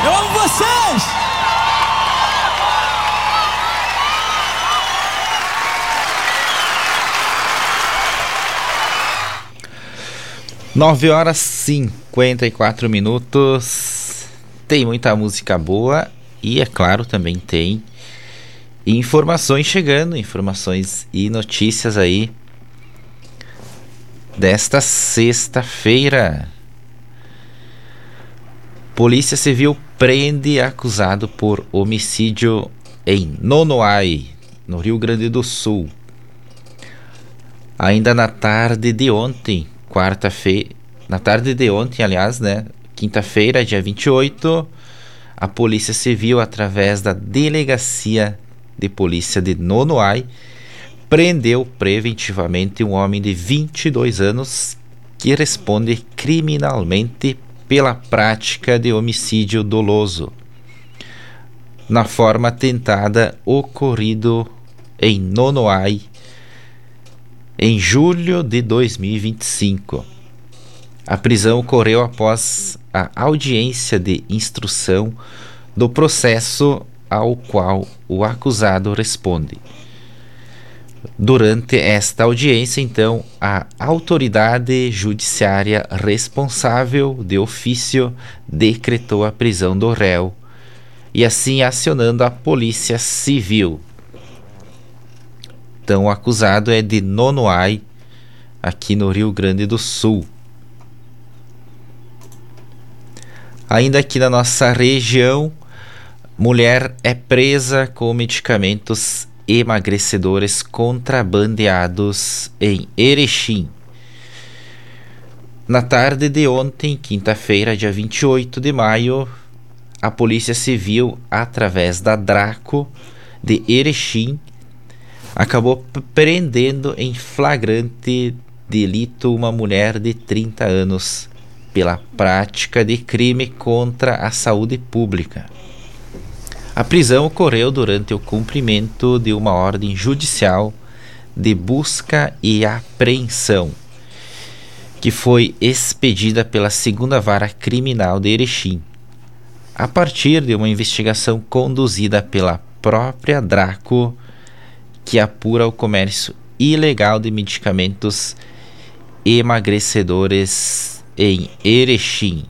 Eu amo vocês! 9h54. Tem muita música boa e, é claro, também tem informações chegando, informações e notícias aí desta sexta-feira. Polícia Civil prende acusado por homicídio em Nonoai, no Rio Grande do Sul. Ainda na tarde de ontem, quinta-feira, dia 28, a Polícia Civil, através da Delegacia de Polícia de Nonoai, prendeu preventivamente um homem de 22 anos que responde criminalmente pela prática de homicídio doloso, na forma tentada, ocorrido em Nonoai em julho de 2025. A prisão ocorreu após a audiência de instrução do processo ao qual o acusado responde. Durante esta audiência, então, a autoridade judiciária responsável de ofício decretou a prisão do réu e assim acionando a Polícia Civil. Então, o acusado é de Nonoai, aqui no Rio Grande do Sul. Ainda aqui na nossa região, mulher é presa com medicamentos emagrecedores contrabandeados em Erechim. Na tarde de ontem, quinta-feira, dia 28 de maio, a Polícia Civil, através da Draco de Erechim, acabou prendendo em flagrante delito uma mulher de 30 anos pela prática de crime contra a saúde pública. A prisão ocorreu durante o cumprimento de uma ordem judicial de busca e apreensão, que foi expedida pela 2ª Vara Criminal de Erechim, a partir de uma investigação conduzida pela própria Draco, que apura o comércio ilegal de medicamentos emagrecedores em Erechim.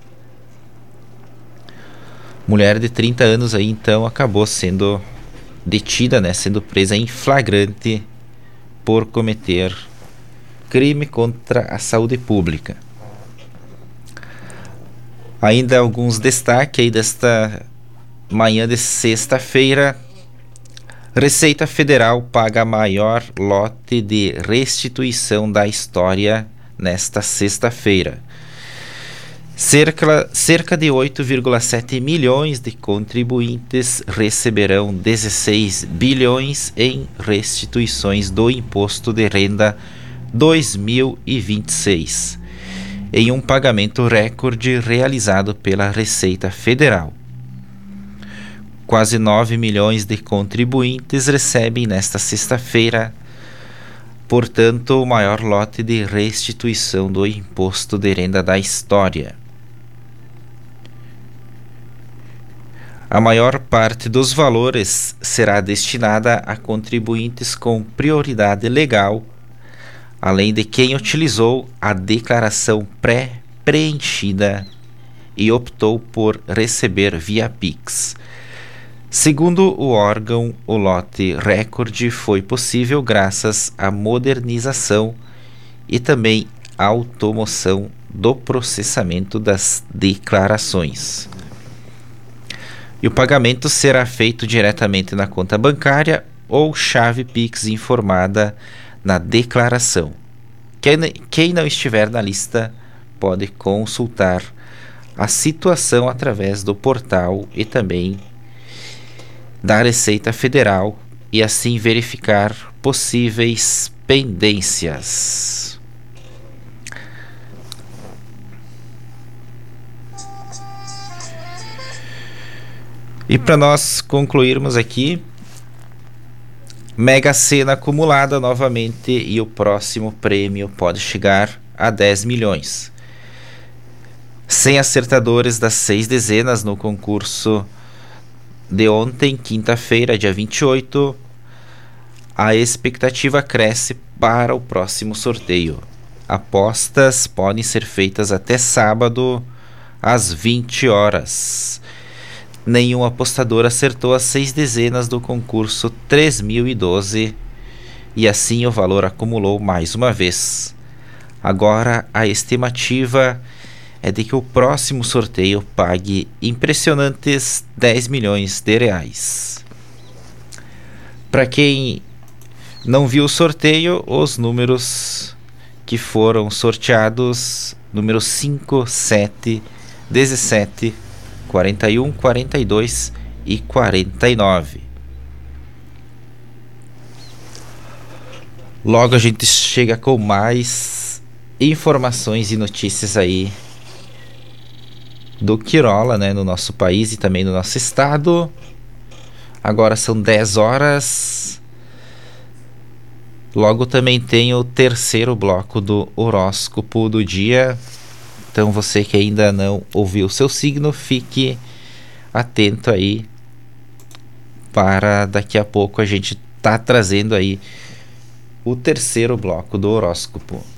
Mulher de 30 anos aí então acabou sendo detida, sendo presa em flagrante por cometer crime contra a saúde pública. Ainda alguns destaques aí desta manhã de sexta-feira. Receita Federal paga maior lote de restituição da história nesta sexta-feira. Cerca de 8,7 milhões de contribuintes receberão 16 bilhões em restituições do Imposto de Renda 2026, em um pagamento recorde realizado pela Receita Federal. Quase 9 milhões de contribuintes recebem nesta sexta-feira, portanto, o maior lote de restituição do Imposto de Renda da história. A maior parte dos valores será destinada a contribuintes com prioridade legal, além de quem utilizou a declaração pré-preenchida e optou por receber via Pix. Segundo o órgão, o lote recorde foi possível graças à modernização e também automoção do processamento das declarações. E o pagamento será feito diretamente na conta bancária ou chave Pix informada na declaração. Quem não estiver na lista pode consultar a situação através do portal e também da Receita Federal e assim verificar possíveis pendências. E para nós concluirmos aqui, Mega Sena acumulada novamente e o próximo prêmio pode chegar a 10 milhões. Sem acertadores das 6 dezenas no concurso de ontem, quinta-feira, dia 28, a expectativa cresce para o próximo sorteio. Apostas podem ser feitas até sábado, às 20 horas. Nenhum apostador acertou as 6 dezenas do concurso 3012 e assim o valor acumulou mais uma vez. Agora a estimativa é de que o próximo sorteio pague impressionantes 10 milhões de reais. Para quem não viu o sorteio, os números que foram sorteados: número 5, 7, 17, 41, 42 e 49. Logo a gente chega com mais informações e notícias aí do Quirola, né, no nosso país e também no nosso estado. Agora são 10 horas. Logo também tem o terceiro bloco do horóscopo do dia. Então você que ainda não ouviu o seu signo, fique atento aí, para daqui a pouco a gente tá trazendo aí o terceiro bloco do horóscopo.